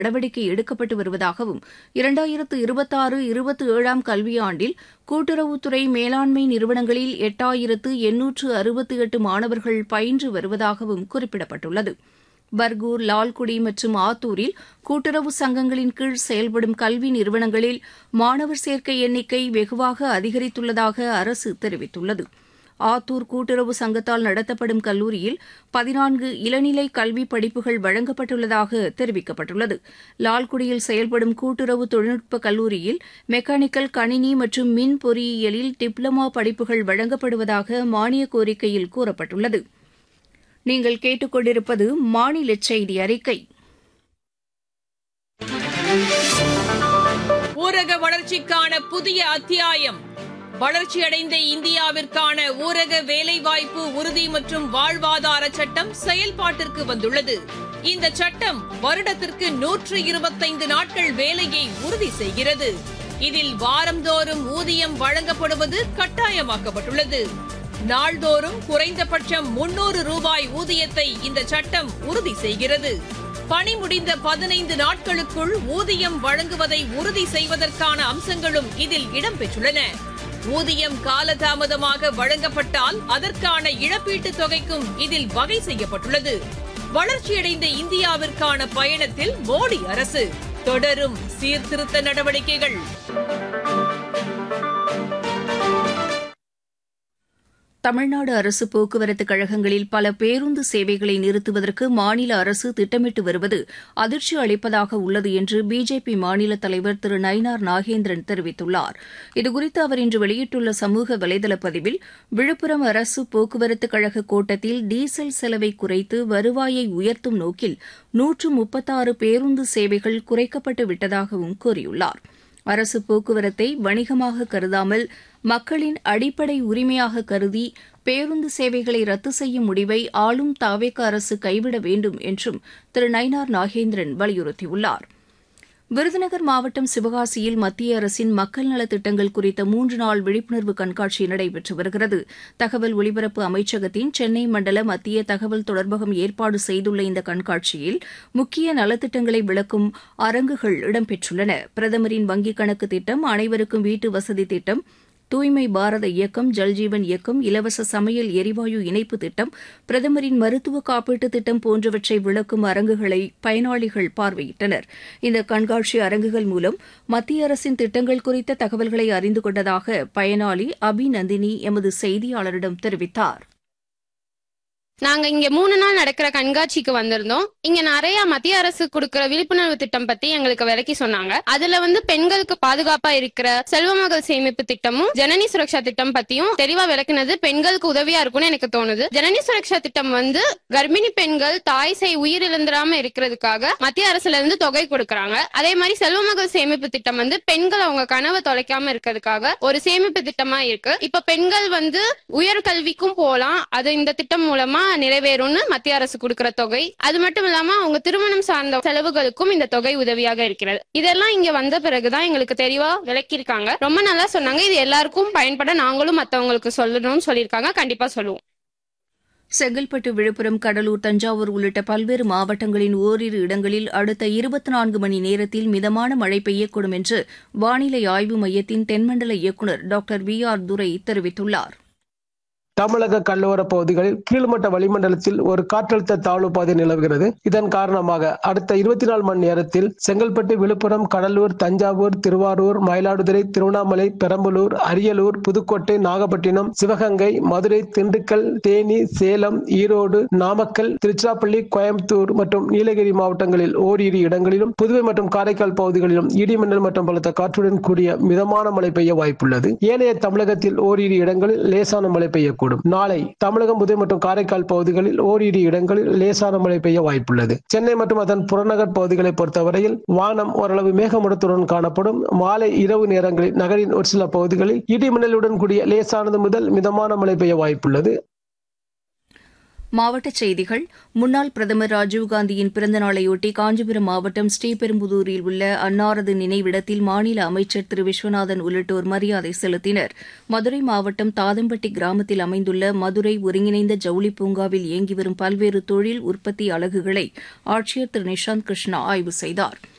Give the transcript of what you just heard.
நடவடிக்கை எடுக்கப்பட்டு வருவதாகவும் 2026-27 கல்வியாண்டில் கூட்டுறவுத்துறை மேலாண்மை நிறுவனங்களில் 8868 மாணவர்கள் பயின்று வருவதாகவும் குறிப்பிடப்பட்டுள்ளது. பர்கூர், லால்குடி மற்றும் ஆத்தூரில் கூட்டுறவு சங்கங்களின் கீழ் செயல்படும் கல்வி நிறுவனங்களில் மாணவர் சேர்க்கை எண்ணிக்கை வெகுவாக அதிகரித்துள்ளதாக அரசு தெரிவித்துள்ளது. ஆத்தூர் கூட்டுறவு சங்கத்தால் நடத்தப்படும் கல்லூரியில் 14 இளநிலை கல்வி படிப்புகள் வழங்கப்பட்டுள்ளதாக தெரிவிக்கப்பட்டுள்ளது. லால்குடியில் செயல்படும் கூட்டுறவு தொழில்நுட்ப கல்லூரியில் மெக்கானிக்கல், கணினி மற்றும் மின் பொறியியலில் டிப்ளமா படிப்புகள் வழங்கப்படுவதாக மானியக் கோரிக்கையில் கூறப்பட்டுள்ளது. நீங்கள் கேட்டுக்கொண்டிருப்பது மாநில செய்தி அறிக்கை. ஊரக வளர்ச்சிக்கான புதிய அத்தியாயம். வளர்ச்சியடைந்த இந்தியாவிற்கான ஊரக வேலைவாய்ப்பு உறுதி மற்றும் வாழ்வாதார சட்டம் செயல்பாட்டிற்கு வந்துள்ளது. இந்த சட்டம் வருடத்திற்கு 125 நாட்கள் வேலையை உறுதி செய்கிறது. இதில் வாரந்தோறும் ஊதியம் வழங்கப்படுவது கட்டாயமாக்கப்பட்டுள்ளது. நாள்தோறும் குறைந்தபட்சம் 300 ரூபாய் ஊதியத்தை இந்த சட்டம் உறுதி செய்கிறது. பணி முடிந்த 15 நாட்களுக்குள் ஊதியம் வழங்குவதை உறுதி செய்வதற்கான அம்சங்களும் இதில் இடம்பெற்றுள்ளன. ஊதியம் காலதாமதமாக வழங்கப்பட்டால் அதற்கான இழப்பீட்டுத் தொகைக்கும் இதில் வகை செய்யப்பட்டுள்ளது. வளர்ச்சியடைந்த இந்தியாவிற்கான பயணத்தில் மோடி அரசு தொடரும் சீர்திருத்த நடவடிக்கைகள். தமிழ்நாடு அரசு போக்குவரத்து கழகங்களில் பல பேருந்து சேவைகளை நிறுத்துவதற்கு மாநில அரசு திட்டமிட்டு வருவது அதிர்ச்சி அளிப்பதாக உள்ளது என்று பிஜேபி மாநில தலைவர் திரு நயினார் நாகேந்திரன் தெரிவித்துள்ளார். இதுகுறித்து அவர் இன்று வெளியிட்டுள்ள சமூக வலைதள பதிவில், விழுப்புரம் அரசு போக்குவரத்து கழக கோட்டத்தில் டீசல் செலவை குறைத்து வருவாயை உயர்த்தும் நோக்கில் 136 பேருந்து சேவைகள் குறைக்கப்பட்டு விட்டதாகவும் கூறியுள்ளார். அரசு போக்குவரத்தை வணிகமாக கருதாமல் மக்களின் அடிப்படை உரிமையாக கருதி பேருந்து சேவைகளை ரத்து செய்யும் முடிவை ஆளும் தாவேக அரசு கைவிட வேண்டும் என்றும் திரு நயினார் நாகேந்திரன் வலியுறுத்தியுள்ளார். விருதுநகர் மாவட்டம் சிவகாசியில் மத்திய அரசின் மக்கள் நலத் திட்டங்கள் குறித்த 3 நாள் விழிப்புணர்வு கண்காட்சி நடைபெற்று வருகிறது. தகவல் ஒலிபரப்பு அமைச்சகத்தின் சென்னை மண்டல மத்திய தகவல் தொடர்பகம் ஏற்பாடு செய்துள்ள இந்த கண்காட்சியில் முக்கிய நலத்திட்டங்களை விளக்கும் அரங்குகள் இடம்பெற்றுள்ளன. பிரதமரின் வங்கிக் கணக்கு திட்டம், அனைவருக்கும் வீட்டு வசதி திட்டம், தூய்மை பாரத இயக்கம், ஜல்ஜீவன் இயக்கம், இலவச சமையல் எரிவாயு இணைப்பு திட்டம், பிரதமரின் மருத்துவ காப்பீட்டு திட்டம் போன்றவற்றை விளக்கும் அரங்குகளை பயனாளிகள் பார்வையிட்டனர். இந்த கண்காட்சி அரங்குகள் மூலம் மத்திய அரசின் திட்டங்கள் குறித்த தகவல்களை அறிந்து கொண்டதாக பயனாளி அபிநந்தினி எமது செய்தியாளரிடம் தெரிவித்தார். நாங்க இங்க 3 நாள் நடக்கிற கண்காட்சிக்கு வந்திருந்தோம். இங்க நிறைய மத்திய அரசு கொடுக்கிற விழிப்புணர்வு திட்டம் பத்தி எங்களுக்கு விளக்கி சொன்னாங்க. அதுல பெண்களுக்கு பாதுகாப்பா இருக்கிற செல்வமகள் சேமிப்பு திட்டமும் ஜனனி சுரக்ஷா திட்டம் பத்தியும் தெளிவா விளக்குனது பெண்களுக்கு உதவியா இருக்கும்னு எனக்கு தோணுது. ஜனனி சுரக்ஷா திட்டம் கர்ப்பிணி பெண்கள் தாய் சேய் உயிரிழந்துடாம இருக்கிறதுக்காக மத்திய அரசுல இருந்து தொகை கொடுக்கறாங்க. அதே மாதிரி செல்வமகள் சேமிப்பு திட்டம் பெண்கள் அவங்க கனவை தொலைக்காம இருக்கிறதுக்காக ஒரு சேமிப்பு திட்டமா இருக்கு. இப்ப பெண்கள் உயர்கல்விக்கும் போலாம். அது இந்த திட்டம் மூலமா நிறைவேறும்னு மத்திய அரசு கொடுக்கிற தொகை. அது மட்டும் இல்லாம அவங்க திருமணம் சார்ந்த செலவுகளுக்கும் இந்த தொகை உதவியாக இருக்கிறது. இதெல்லாம் இங்க வந்த பிறகுதான் எங்களுக்கு தெளிவா விளக்கியிருக்காங்க. ரொம்ப நல்லா சொன்னாங்க. இது எல்லாருக்கும் பயன்பட நாங்களும் மத்தவங்களுக்கு சொல்லணும்னு சொல்லியிருக்காங்க. கண்டிப்பா சொல்லுவோம். செங்கல்பட்டு, விழுப்புரம், கடலூர், தஞ்சாவூர் உள்ளிட்ட பல்வேறு மாவட்டங்களின் ஓரிரு இடங்களில் அடுத்த 24 மணி நேரத்தில் மிதமான மழை பெய்யக்கூடும் என்று வானிலை ஆய்வு மையத்தின் தென்மண்டல இயக்குநர் டாக்டர் VR துரை தெரிவித்துள்ளார். தமிழக கடலோர பகுதிகளில் கீழ்மட்ட வளிமண்டலத்தில் ஒரு காற்றழுத்த தாழ்வு பாதை நிலவுகிறது. இதன் காரணமாக அடுத்த 24 மணி நேரத்தில் செங்கல்பட்டு, விழுப்புரம், கடலூர், தஞ்சாவூர், திருவாரூர், மயிலாடுதுறை, திருவண்ணாமலை, பெரம்பலூர், அரியலூர், புதுக்கோட்டை, நாகப்பட்டினம், சிவகங்கை, மதுரை, திண்டுக்கல், தேனி, சேலம், ஈரோடு, நாமக்கல், திருச்சிராப்பள்ளி, கோயம்புத்தூர் மற்றும் நீலகிரி மாவட்டங்களில் ஓரிரு இடங்களிலும், புதுவை மற்றும் காரைக்கால் பகுதிகளிலும் இடிமின்னல் மற்றும் பலத்த காற்றுடன் கூடிய மிதமான மழை பெய்ய வாய்ப்புள்ளது. ஏனைய தமிழகத்தில் ஓரிரு இடங்களில் லேசான மழை பெய்யக்கூடும். நாளை தமிழகம், புதுவை மற்றும் காரைக்கால் பகுதிகளில் ஓரிரு இடங்களில் லேசான மழை பெய்ய வாய்ப்புள்ளது. சென்னை மற்றும் அதன் புறநகர் பகுதிகளை பொறுத்தவரையில் வானம் ஓரளவு மேகமூட்டத்துடன் காணப்படும். மாலை இரவு நேரங்களில் நகரின் ஒரு சில பகுதிகளில் இடிமின்னலுடன் கூடிய லேசானது முதல் மிதமான மழை பெய்ய வாய்ப்புள்ளது. மாவட்டச் செய்திகள் முன்னாள் பிரதமர் ராஜீவ்காந்தியின் பிறந்தநாளையொட்டி காஞ்சிபுரம் மாவட்டம் ஸ்ரீபெரும்புதூரில் உள்ள அன்னாரது நினைவிடத்தில் மாநில அமைச்சர் திரு விஸ்வநாதன் உள்ளிட்டோர் மரியாதை செலுத்தினர். மதுரை மாவட்டம் தாதம்பட்டி கிராமத்தில் அமைந்துள்ள மதுரை ஒருங்கிணைந்த ஜவுளி பூங்காவில் இயங்கி வரும் பல்வேறு தொழில் உற்பத்தி அலகுகளை ஆட்சியர் திரு நிஷாந்த் கிருஷ்ணா ஆய்வு செய்தார்.